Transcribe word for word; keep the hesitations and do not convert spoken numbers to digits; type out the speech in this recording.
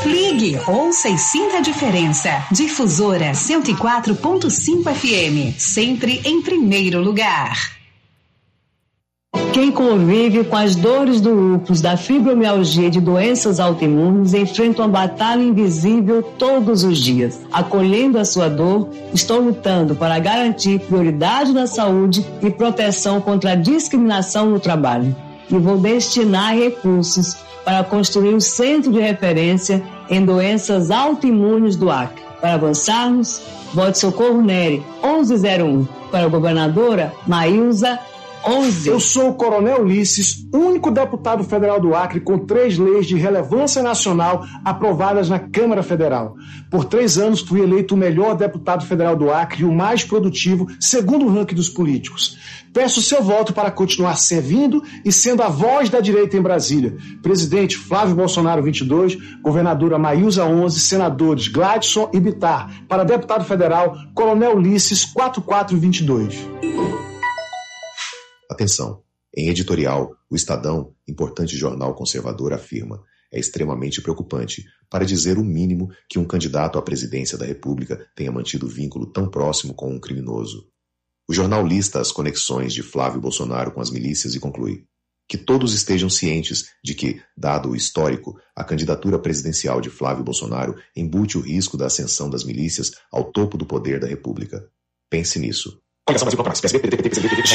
Ligue, ouça e sinta a diferença. Difusora cento e quatro ponto cinco F M, sempre em primeiro lugar. Quem convive com as dores do lúpus, da fibromialgia e de doenças autoimunes enfrenta uma batalha invisível todos os dias. Acolhendo a sua dor, estou lutando para garantir prioridade na saúde e proteção contra a discriminação no trabalho. E vou destinar recursos para construir o centro de referência em doenças autoimunes do Acre. Para avançarmos, vote Socorro Nery onze zero um. Para a governadora Maílza onze. Eu sou o Coronel Ulisses, único deputado federal do Acre com três leis de relevância nacional aprovadas na Câmara Federal. Por três anos fui eleito o melhor deputado federal do Acre e o mais produtivo, segundo o ranking dos políticos. Peço seu voto para continuar servindo e sendo a voz da direita em Brasília. Presidente Flávio Bolsonaro, vinte e dois, governadora Maílza, onze, senadores Gladson e Bittar. Para deputado federal, Coronel Ulisses, quatro quatro dois dois. Atenção! Em editorial, o Estadão, importante jornal conservador, afirma: é extremamente preocupante, para dizer o mínimo, que um candidato à presidência da República tenha mantido vínculo tão próximo com um criminoso. O jornal lista as conexões de Flávio Bolsonaro com as milícias e conclui: que todos estejam cientes de que, dado o histórico, a candidatura presidencial de Flávio Bolsonaro embute o risco da ascensão das milícias ao topo do poder da República. Pense nisso.